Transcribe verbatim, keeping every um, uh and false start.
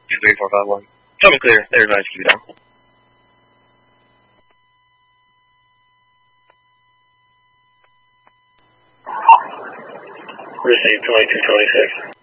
two three four five one. Tell me clear. They're advised to keep it down. Received twenty-two twenty-six.